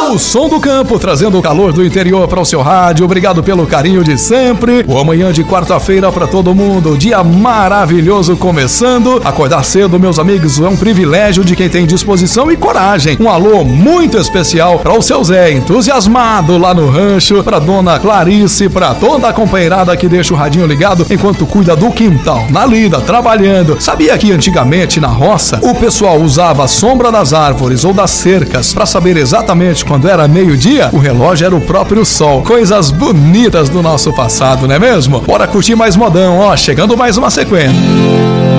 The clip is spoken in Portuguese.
O som do campo, trazendo o calor do interior para o seu rádio. Obrigado pelo carinho de sempre. O amanhã de quarta-feira para todo mundo. Dia maravilhoso começando. Acordar cedo, meus amigos, é um privilégio de quem tem disposição e coragem. Um alô muito especial para o seu Zé, entusiasmado lá no rancho, para dona Clarice, para toda a companheirada que deixa o radinho ligado enquanto cuida do quintal, na lida, trabalhando. Sabia que antigamente na roça o pessoal usava a sombra das árvores ou das cercas para saber exatamente quando era meio-dia? O relógio era o próprio sol. Coisas bonitas do nosso passado, não é mesmo? Bora curtir mais modão, ó, chegando mais uma sequência.